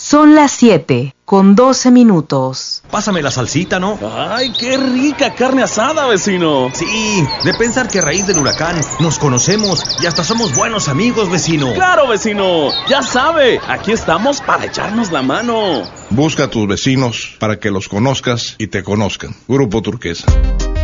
Son las 7:12. Pásame la salsita, ¿no? ¡Ay, qué rica carne asada, vecino! Sí, de pensar que a raíz del huracán nos conocemos y hasta somos buenos amigos, vecino. ¡Claro, vecino! Ya sabe, aquí estamos para echarnos la mano. Busca a tus vecinos para que los conozcas y te conozcan. Grupo Turquesa.